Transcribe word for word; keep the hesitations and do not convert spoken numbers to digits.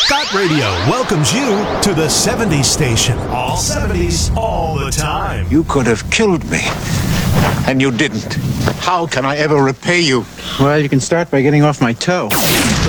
Dot Radio welcomes you to the seventies station. All seventies, all the time. You could have killed me, and you didn't. How can I ever repay you? Well, you can start by getting off my toe.